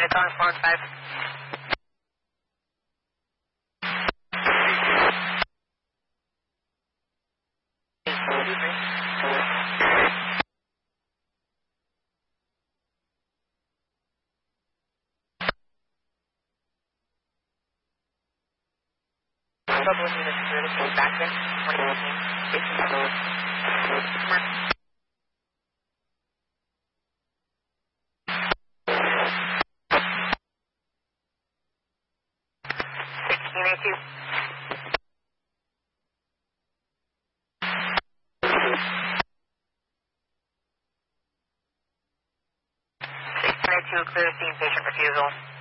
Unit calling 415. Double unit 34 back in 2018. 1682, clear scene, patient refusal.